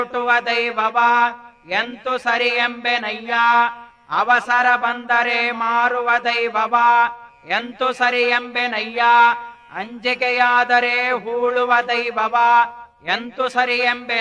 ಹುಟ್ಟುವ ದೈವವ ಎಂತು ಸರಿ ಎಂಬೆನಯ್ಯ. ಅವಸರ ಬಂದರೆ ಮಾರುವ ದೈವವ ಎಂತು ಸರಿ ಎಂಬೆನಯ್ಯ. ಅಂಜಿಕೆಯಾದರೆ ಹೂಳುವ ದೈವವ ಎಂತು ಸರಿ ಎಂಬೆ